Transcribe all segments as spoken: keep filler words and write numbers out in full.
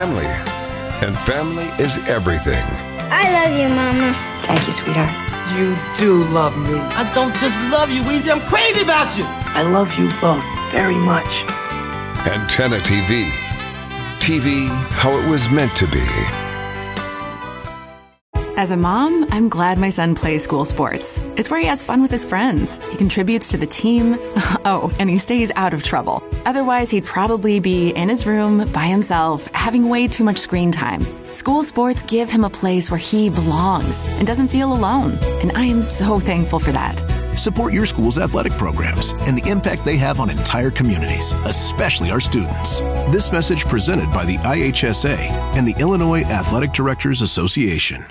Family. And family is everything. I love you, Mama. Thank you, sweetheart. You do love me. I don't just love you, Weezy. I'm crazy about you. I love you both very much. Antenna T V. T V how it was meant to be. As a mom, I'm glad my son plays school sports. It's where he has fun with his friends. He contributes to the team. Oh, and he stays out of trouble. Otherwise, he'd probably be in his room by himself, having way too much screen time. School sports give him a place where he belongs and doesn't feel alone. And I am so thankful for that. Support your school's athletic programs and the impact they have on entire communities, especially our students. This message presented by the I H S A and the Illinois Athletic Directors Association.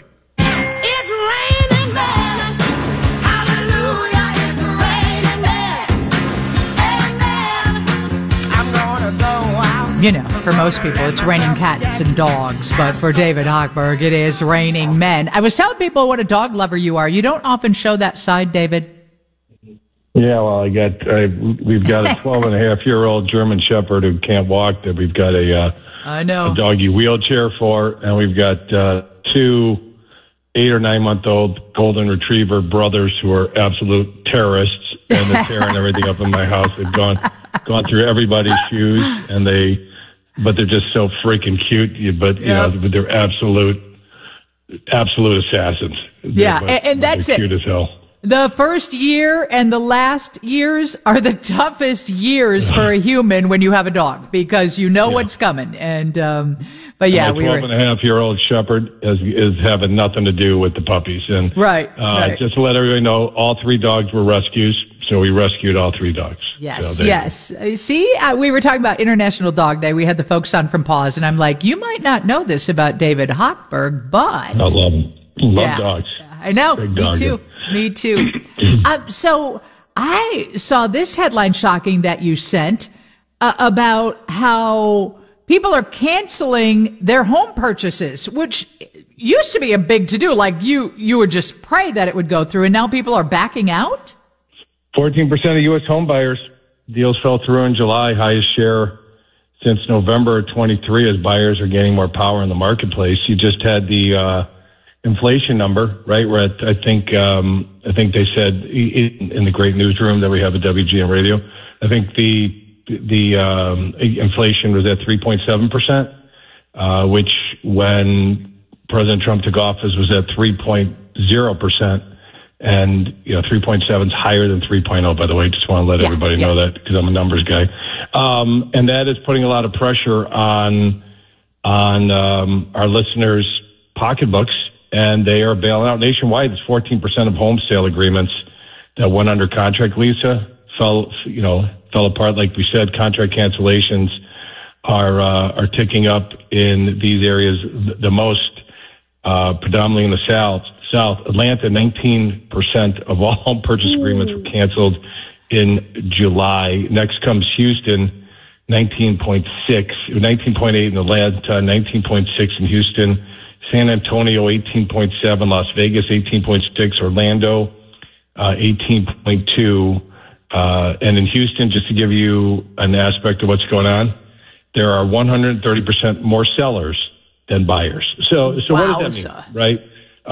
You know, for most people, it's raining cats and dogs, but for David Hochberg, it is raining men. I was telling people what a dog lover you are. You don't often show that side, David. Yeah, well, I got, I, we've got a twelve and a half year old German Shepherd who can't walk that we've got a, uh, I know. a doggy wheelchair for, and we've got uh, two eight or nine month old golden retriever brothers who are absolute terrorists, and they're tearing everything up in my house. They've gone gone through everybody's shoes, and they, but they're just so freaking cute. But you yep. know, they're absolute, absolute assassins. Yeah, but, and, and that's they're it. Cute as hell. The first year and the last years are the toughest years for a human when you have a dog, because you know yeah. what's coming. And, um, but yeah, and my we twelve were. and a half year old Shepherd is, is having nothing to do with the puppies. And, right, uh, right. just to let everybody know, all three dogs were rescues. So we rescued all three dogs. Yes, so yes. See, uh, we were talking about International Dog Day. We had the folks on from Paws, and I'm like, you might not know this about David Hochberg, but. I love him. Love yeah. dogs. I know. Big Me dog. too. Me too. uh, so I saw this headline shocking that you sent uh, about how people are canceling their home purchases, which used to be a big to do. Like you, you would just pray that it would go through, and now people are backing out. fourteen percent of U S home buyers deals fell through in July, highest share since November of twenty-three, as buyers are gaining more power in the marketplace. You just had the, uh, inflation number, right? We're at, I think, um, I think they said in, in the great newsroom that we have at W G N Radio, I think the, the, um, inflation was at three point seven percent, uh, which when President Trump took office was at three point zero percent. And, you know, three point seven is higher than three point oh, by the way. Just want to let yeah, everybody yeah. know that because I'm a numbers guy. Um, and that is putting a lot of pressure on, on, um, our listeners' pocketbooks. And they are bailing out nationwide. It's fourteen percent of home sale agreements that went under contract, Lisa, fell, you know, fell apart. Like we said, contract cancellations are, uh, are ticking up in these areas the most, uh, predominantly in the South. South Atlanta, nineteen percent of all home purchase agreements were canceled in July. Next comes Houston, nineteen point six, nineteen point eight in Atlanta, nineteen point six in Houston. San Antonio, eighteen point seven, Las Vegas, eighteen point six, Orlando, uh, eighteen point two. Uh, and in Houston, just to give you an aspect of what's going on, there are one hundred thirty percent more sellers than buyers. So, so wow, what does that mean, right?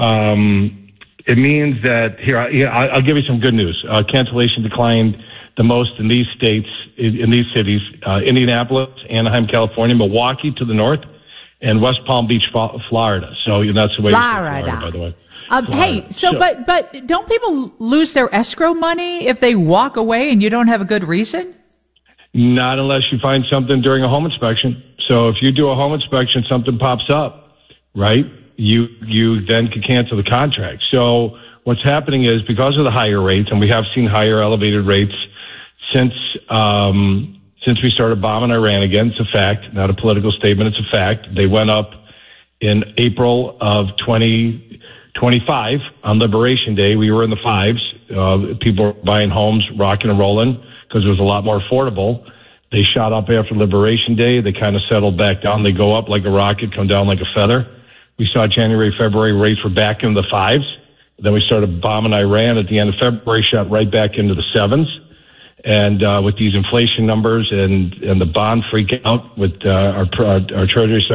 Um, it means that here, I, yeah, I'll give you some good news. Uh, cancellation declined the most in these states, in, in these cities, uh, Indianapolis, Anaheim, California, Milwaukee to the north, and West Palm Beach, Florida. So that's the way Florida. Florida, by the way. Um, hey, so, so but but don't people lose their escrow money if they walk away and you don't have a good reason? Not unless you find something during a home inspection. So if you do a home inspection, something pops up, right? You you then can cancel the contract. So what's happening is because of the higher rates, and we have seen higher elevated rates since. Um, Since we started bombing Iran again, it's a fact, not a political statement, it's a fact. They went up in April of twenty twenty-five on Liberation Day. We were in the fives. Uh, people were buying homes, rocking and rolling, because it was a lot more affordable. They shot up after Liberation Day. They kind of settled back down. They go up like a rocket, come down like a feather. We saw January, February rates were back in the fives. Then we started bombing Iran at the end of February, shot right back into the sevens. And uh, with these inflation numbers and, and the bond freak out with uh, our, our Treasury